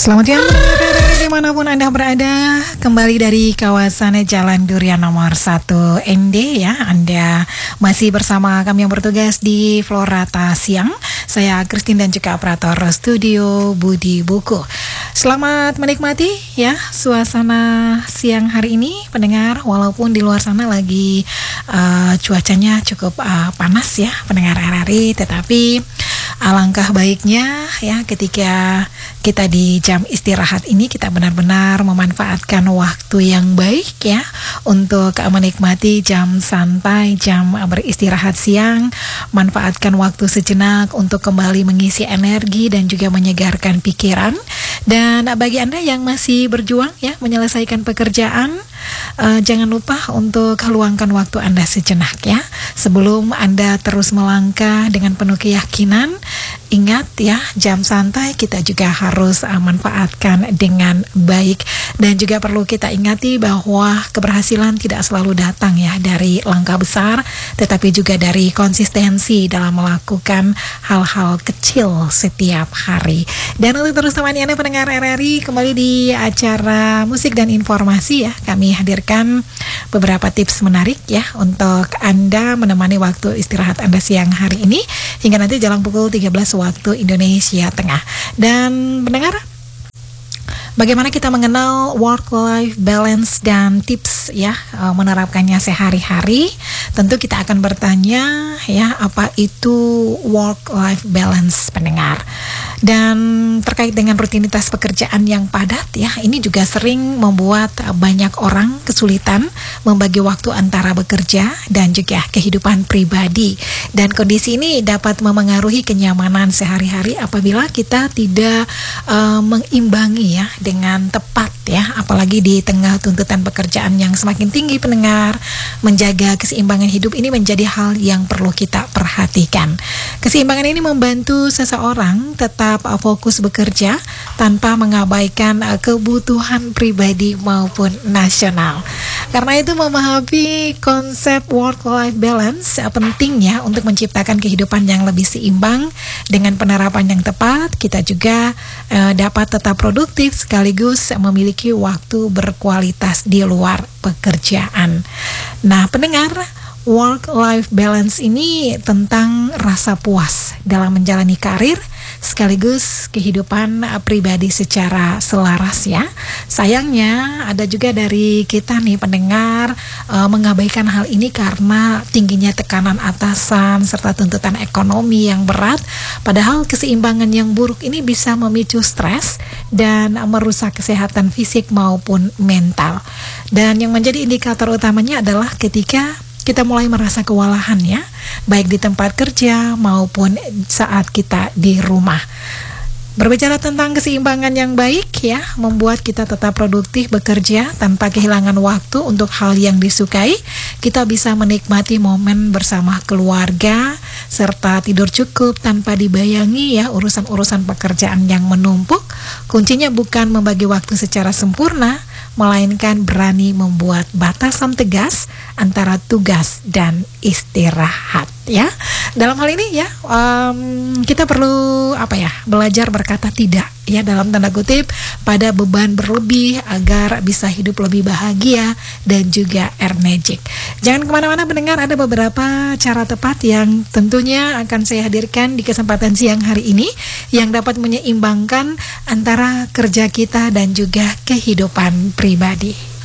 Selamat siang pendengar dimanapun Anda berada. Kembali dari kawasan Jalan Durian nomor 1 ND ya. Anda masih bersama kami yang bertugas di Florata Siang. Saya Christine dan juga operator studio Budi Buku. Selamat menikmati ya suasana siang hari ini pendengar. Walaupun di luar sana lagi cuacanya cukup panas ya pendengar RRI, tetapi alangkah baiknya ya ketika kita di jam istirahat ini kita benar-benar memanfaatkan waktu yang baik ya untuk menikmati jam santai, jam beristirahat siang, manfaatkan waktu sejenak untuk kembali mengisi energi dan juga menyegarkan pikiran. Dan bagi Anda yang masih berjuang ya menyelesaikan pekerjaan, jangan lupa untuk luangkan waktu Anda sejenak ya. Sebelum Anda terus melangkah dengan penuh keyakinan, ingat ya, jam santai kita juga harus manfaatkan dengan baik. Dan juga perlu kita ingati bahwa keberhasilan tidak selalu datang ya dari langkah besar, tetapi juga dari konsistensi dalam melakukan hal-hal kecil setiap hari. Dan untuk terus temani Anda pendengar RRI kembali di acara musik dan informasi ya, kami hadirkan beberapa tips menarik ya untuk Anda menemani waktu istirahat Anda siang hari ini hingga nanti jelang pukul 13 waktu Indonesia Tengah. Dan pendengar, bagaimana kita mengenal work-life balance dan tips ya menerapkannya sehari-hari? Tentu kita akan bertanya ya, apa itu work-life balance pendengar? Dan terkait dengan rutinitas pekerjaan yang padat ya, ini juga sering membuat banyak orang kesulitan membagi waktu antara bekerja dan juga kehidupan pribadi. Dan kondisi ini dapat memengaruhi kenyamanan sehari-hari apabila kita tidak mengimbangi ya dengan tepat ya, apalagi di tengah tuntutan pekerjaan yang semakin tinggi pendengar. Menjaga keseimbangan hidup ini menjadi hal yang perlu kita perhatikan. Keseimbangan ini membantu seseorang tetap fokus bekerja tanpa mengabaikan kebutuhan pribadi maupun nasional. Karena itu memahami konsep work-life balance pentingnya untuk menciptakan kehidupan yang lebih seimbang. Dengan penerapan yang tepat, kita juga dapat tetap produktif sekaligus memiliki waktu berkualitas di luar pekerjaan. Nah, pendengar, work-life balance ini tentang rasa puas dalam menjalani karir sekaligus kehidupan pribadi secara selaras ya. Sayangnya ada juga dari kita nih pendengar mengabaikan hal ini karena tingginya tekanan atasan serta tuntutan ekonomi yang berat. Padahal keseimbangan yang buruk ini bisa memicu stres dan merusak kesehatan fisik maupun mental. Dan yang menjadi indikator utamanya adalah ketika kita mulai merasa kewalahan ya, baik di tempat kerja maupun saat kita di rumah. Berbicara tentang keseimbangan yang baik ya, membuat kita tetap produktif bekerja tanpa kehilangan waktu untuk hal yang disukai. Kita bisa menikmati momen bersama keluarga serta tidur cukup tanpa dibayangi ya urusan-urusan pekerjaan yang menumpuk. Kuncinya bukan membagi waktu secara sempurna, melainkan berani membuat batasan tegas antara tugas dan istirahat ya. Dalam hal ini ya kita perlu belajar berkata tidak ya, dalam tanda kutip pada beban berlebih agar bisa hidup lebih bahagia dan juga energik. Jangan kemana-mana pendengar, ada beberapa cara tepat yang tentunya akan saya hadirkan di kesempatan siang hari ini yang dapat menyeimbangkan antara kerja kita dan juga kehidupan pribadi.